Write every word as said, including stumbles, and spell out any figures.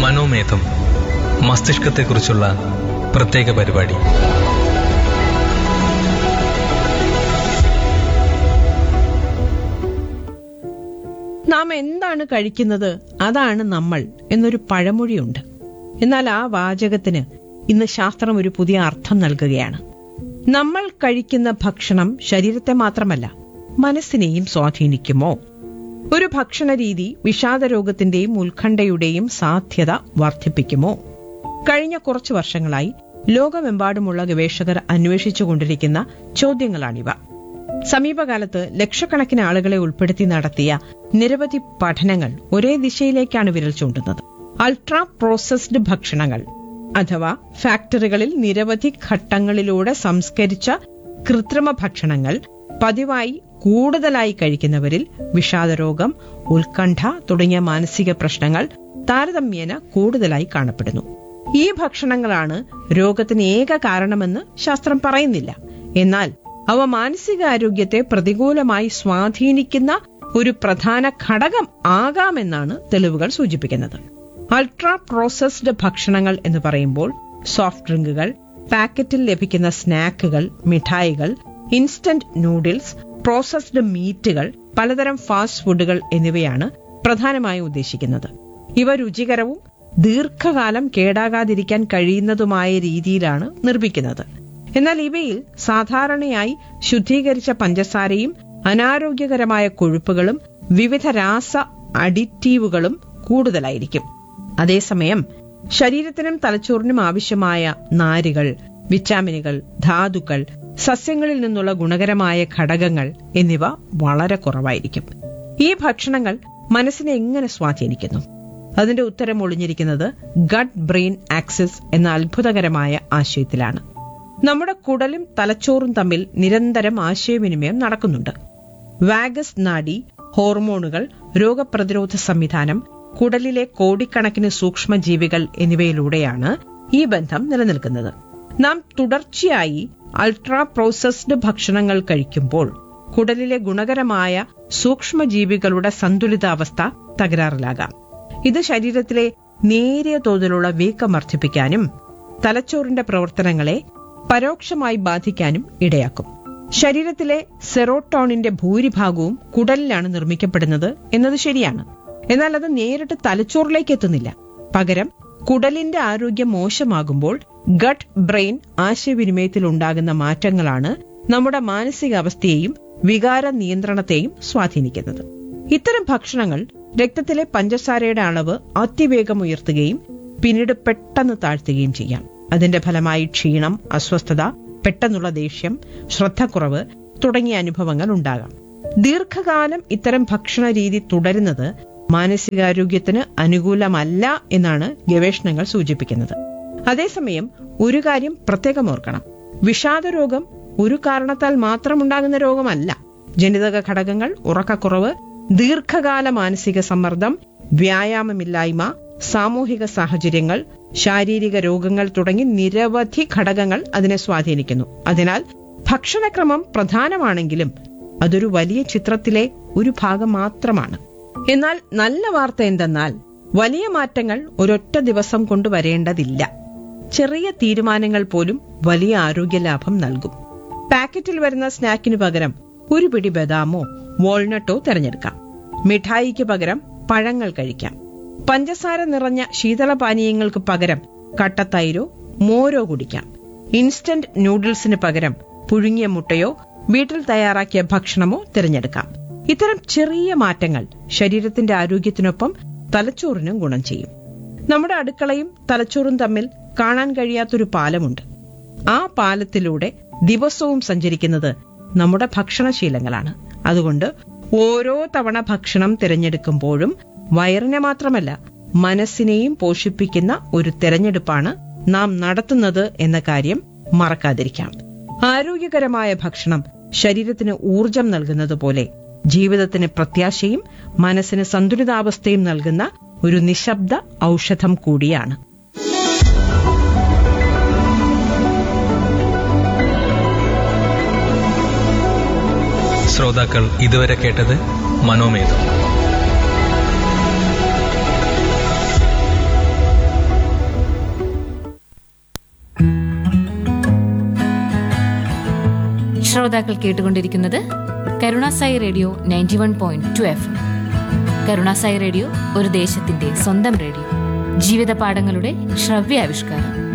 മനോമേധം മസ്തിഷ്കത്തെക്കുറിച്ചുള്ള പ്രത്യേക പരിപാടി. നാം എന്താണ് കഴിക്കുന്നത് അതാണ് നമ്മൾ എന്നൊരു പഴമൊഴിയുണ്ട്. എന്നാൽ ആ വാചകത്തിന് ഇന്ന് ശാസ്ത്രം ഒരു പുതിയ അർത്ഥം നൽകുകയാണ്. നമ്മൾ കഴിക്കുന്ന ഭക്ഷണം ശരീരത്തെ മാത്രമല്ല മനസ്സിനെയും സ്വാധീനിക്കുമോ? ഒരു ഭക്ഷണ രീതി വിഷാദരോഗത്തിന്റെയും ഉത്കണ്ഠയുടെയും സാധ്യത വർദ്ധിപ്പിക്കുമോ? കഴിഞ്ഞ കുറച്ചു വർഷങ്ങളായി ലോകമെമ്പാടുമുള്ള ഗവേഷകർ അന്വേഷിച്ചുകൊണ്ടിരിക്കുന്ന ചോദ്യങ്ങളാണിവ. സമീപകാലത്ത് ലക്ഷക്കണക്കിന് ആളുകളെ ഉൾപ്പെടുത്തി നടത്തിയ നിരവധി പഠനങ്ങൾ ഒരേ ദിശയിലേക്കാണ് വിരൽ ചൂണ്ടുന്നത്. അൾട്രാ പ്രോസസ്ഡ് ഭക്ഷണങ്ങൾ അഥവാ ഫാക്ടറികളിൽ നിരവധി ഘട്ടങ്ങളിലൂടെ സംസ്കരിച്ച കൃത്രിമ ഭക്ഷണങ്ങൾ പതിവായി കൂടുതലായി കഴിക്കുന്നവരിൽ വിഷാദരോഗം, ഉത്കണ്ഠ തുടങ്ങിയ മാനസിക പ്രശ്നങ്ങൾ താരതമ്യേന കൂടുതലായി കാണപ്പെടുന്നു. ഈ ഭക്ഷണങ്ങളാണ് രോഗത്തിന് ഏക കാരണമെന്ന് ശാസ്ത്രം പറയുന്നില്ല. എന്നാൽ അവ മാനസികാരോഗ്യത്തെ പ്രതികൂലമായി സ്വാധീനിക്കുന്ന ഒരു പ്രധാന ഘടകം ആകാമെന്നാണ് തെളിവുകൾ സൂചിപ്പിക്കുന്നത്. അൾട്രാ പ്രോസസ്ഡ് ഭക്ഷണങ്ങൾ എന്ന് പറയുമ്പോൾ സോഫ്റ്റ് ഡ്രിങ്കുകൾ, പാക്കറ്റിൽ ലഭിക്കുന്ന സ്നാക്കുകൾ, മിഠായികൾ, ഇൻസ്റ്റന്റ് നൂഡിൽസ്, പ്രോസസ്ഡ് മീറ്റുകൾ, പലതരം ഫാസ്റ്റ് ഫുഡുകൾ എന്നിവയാണ് പ്രധാനമായും ഉദ്ദേശിക്കുന്നത്. ഇവ രുചികരവും ദീർഘകാലം കേടാകാതിരിക്കാൻ കഴിയുന്നതുമായ രീതിയിലാണ് നിർമ്മിക്കുന്നത്. എന്നാൽ ഇവയിൽ സാധാരണയായി ശുദ്ധീകരിച്ച പഞ്ചസാരയും അനാരോഗ്യകരമായ കൊഴുപ്പുകളും വിവിധ രാസ അഡിറ്റീവുകളും കൂടുതലായിരിക്കും. അതേസമയം ശരീരത്തിനും തലച്ചോറിനും ആവശ്യമായ നാരുകൾ, വിറ്റാമിനുകൾ, ധാതുക്കൾ, സസ്യങ്ങളിൽ നിന്നുള്ള ഗുണകരമായ ഘടകങ്ങൾ എന്നിവ വളരെ കുറവായിരിക്കും. ഈ ഭക്ഷണങ്ങൾ മനസ്സിനെ എങ്ങനെ സ്വാധീനിക്കുന്നു? അതിന്റെ ഉത്തരം ഒളിഞ്ഞിരിക്കുന്നത് ഗട്ട് ബ്രെയിൻ ആക്സിസ് എന്ന അത്ഭുതകരമായ ആശയത്തിലാണ്. നമ്മുടെ കുടലും തലച്ചോറും തമ്മിൽ നിരന്തരം ആശയവിനിമയം നടക്കുന്നുണ്ട്. വാഗസ് നാഡി, ഹോർമോണുകൾ, രോഗപ്രതിരോധ സംവിധാനം, കുടലിലെ കോടിക്കണക്കിന് സൂക്ഷ്മജീവികൾ എന്നിവയിലൂടെയാണ് ഈ ബന്ധം നിലനിൽക്കുന്നത്. നാം തുടർച്ചയായി അൾട്രാ പ്രോസസ്ഡ് ഭക്ഷണങ്ങൾ കഴിക്കുമ്പോൾ കുടലിലെ ഗുണകരമായ സൂക്ഷ്മജീവികളുടെ സന്തുലിതാവസ്ഥ തകരാറിലാകാം. ഇത് ശരീരത്തിലെ നേരിയ തോതിലുള്ള വീക്കം വർദ്ധിപ്പിക്കാനും തലച്ചോറിന്റെ പ്രവർത്തനങ്ങളെ പരോക്ഷമായി ബാധിക്കാനും ഇടയാക്കും. ശരീരത്തിലെ സെറോട്ടോണിന്റെ ഭൂരിഭാഗവും കുടലിലാണ് നിർമ്മിക്കപ്പെടുന്നത് എന്നത് ശരിയാണ്. എന്നാൽ അത് നേരിട്ട് തലച്ചോറിലേക്ക് എത്തുന്നില്ല. പകരം കുടലിന്റെ ആരോഗ്യം മോശമാകുമ്പോൾ ഗട്ട് ബ്രെയിൻ ആശയവിനിമയത്തിൽ ഉണ്ടാകുന്ന മാറ്റങ്ങളാണ് നമ്മുടെ മാനസികാവസ്ഥയെയും വികാര നിയന്ത്രണത്തെയും സ്വാധീനിക്കുന്നത്. ഇത്തരം ഭക്ഷണങ്ങൾ രക്തത്തിലെ പഞ്ചസാരയുടെ അളവ് അതിവേഗം ഉയർത്തുകയും പിന്നീട് പെട്ടെന്ന് താഴ്ത്തുകയും ചെയ്യാം. അതിന്റെ ഫലമായി ക്ഷീണം, അസ്വസ്ഥത, പെട്ടെന്നുള്ള ദേഷ്യം, ശ്രദ്ധക്കുറവ് തുടങ്ങിയ അനുഭവങ്ങൾ ഉണ്ടാകാം. ദീർഘകാലം ഇത്തരം ഭക്ഷണ രീതി തുടരുന്നത് മാനസികാരോഗ്യത്തിന് അനുകൂലമല്ല എന്നാണ് ഗവേഷണങ്ങൾ സൂചിപ്പിക്കുന്നത്. അതേസമയം ഒരു കാര്യം പ്രത്യേകം ഓർക്കണം. വിഷാദരോഗം ഒരു കാരണത്താൽ മാത്രം ഉണ്ടാകുന്ന രോഗമല്ല. ജനിതക ഘടകങ്ങൾ, ഉറക്കക്കുറവ്, ദീർഘകാല മാനസിക സമ്മർദ്ദം, വ്യായാമമില്ലായ്മ, സാമൂഹിക സാഹചര്യങ്ങൾ, ശാരീരിക രോഗങ്ങൾ തുടങ്ങി നിരവധി ഘടകങ്ങൾ അതിനെ സ്വാധീനിക്കുന്നു. അതിനാൽ ഭക്ഷണക്രമം പ്രധാനമാണെങ്കിലും അതൊരു വലിയ ചിത്രത്തിലെ ഒരു ഭാഗം മാത്രമാണ്. എന്നാൽ നല്ല വാർത്ത എന്തെന്നാൽ വലിയ മാറ്റങ്ങൾ ഒരൊറ്റ ദിവസം കൊണ്ട് വരേണ്ടതില്ല. ചെറിയ തീരുമാനങ്ങൾ പോലും വലിയ ആരോഗ്യലാഭം നൽകും. പാക്കറ്റിൽ വരുന്ന സ്നാക്കിനു പകരം ഒരു പിടി ബദാമോ വാൾനട്ടോ തിരഞ്ഞെടുക്കാം. മിഠായിക്ക് പകരം പഴങ്ങൾ കഴിക്കാം. പഞ്ചസാര നിറഞ്ഞ ശീതളപാനീയങ്ങൾക്ക് പകരം കട്ടത്തൈരോ മോരോ കുടിക്കാം. ഇൻസ്റ്റന്റ് നൂഡിൽസിന് പകരം പുഴുങ്ങിയ മുട്ടയോ വീട്ടിൽ തയ്യാറാക്കിയ ഭക്ഷണമോ തിരഞ്ഞെടുക്കാം. ഇത്തരം ചെറിയ മാറ്റങ്ങൾ ശരീരത്തിന്റെ ആരോഗ്യത്തിനൊപ്പം തലച്ചോറിനും ഗുണം ചെയ്യും. നമ്മുടെ അടുക്കളയും തലച്ചോറും തമ്മിൽ കാണാൻ കഴിയാത്തൊരു പാലമുണ്ട്. ആ പാലത്തിലൂടെ ദിവസവും സഞ്ചരിക്കുന്നത് നമ്മുടെ ഭക്ഷണശീലങ്ങളാണ്. അതുകൊണ്ട് ഓരോ തവണ ഭക്ഷണം തിരഞ്ഞെടുക്കുമ്പോഴും വയറിനെ മാത്രമല്ല മനസ്സിനെയും പോഷിപ്പിക്കുന്ന ഒരു തിരഞ്ഞെടുപ്പാണ് നാം നടത്തുന്നത് എന്ന കാര്യം മറക്കാതിരിക്കാം. ആരോഗ്യകരമായ ഭക്ഷണം ശരീരത്തിന് ഊർജം നൽകുന്നത് പോലെ ജീവിതത്തിന് പ്രത്യാശയും മനസ്സിന് സന്തുലിതാവസ്ഥയും നൽകുന്ന ഒരു നിശബ്ദ ഔഷധം കൂടിയാണ്. ശ്രോതാക്കൾ ഇതുവരെ കേട്ടത് മനോമേധം. ശ്രോതാക്കൾ കേട്ടുകൊണ്ടിരിക്കുന്നത് Karunasai radio ninety one point two F. Karunasai radio ഒരു ദേശത്തിന്റെ സ്വന്തം റേഡിയോ, ജീവിത പാഠങ്ങളുടെ ശ്രവ്യാവിഷ്കാരം.